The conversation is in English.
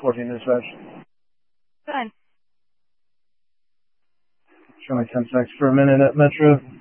14 dispatch. Good. Show my 10 secs for a minute at Metro.